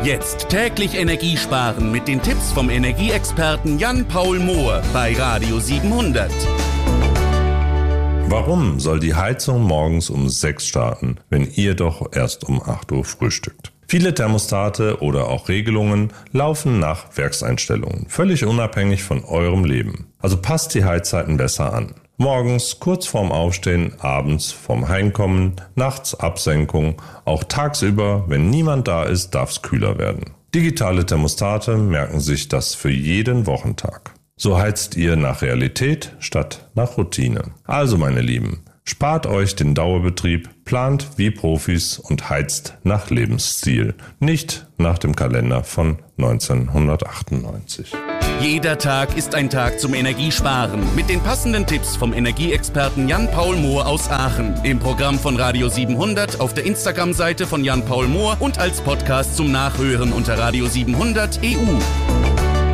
Jetzt täglich Energie sparen mit den Tipps vom Energieexperten Jan-Paul Mohr bei Radio 700. Warum soll die Heizung morgens um 6 starten, wenn ihr doch erst um 8 Uhr frühstückt? Viele Thermostate oder auch Regelungen laufen nach Werkseinstellungen, völlig unabhängig von eurem Leben. Also passt die Heizzeiten besser an. Morgens kurz vorm Aufstehen, abends vorm Heimkommen, nachts Absenkung, auch tagsüber, wenn niemand da ist, darf es kühler werden. Digitale Thermostate merken sich das für jeden Wochentag. So heizt ihr nach Realität statt nach Routine. Also meine Lieben, spart euch den Dauerbetrieb, plant wie Profis und heizt nach Lebensstil, nicht nach dem Kalender von 1998. Jeder Tag ist ein Tag zum Energiesparen mit den passenden Tipps vom Energieexperten Jan-Paul Mohr aus Aachen. Im Programm von Radio 700, auf der Instagram-Seite von Jan-Paul Mohr und als Podcast zum Nachhören unter Radio 700 EU.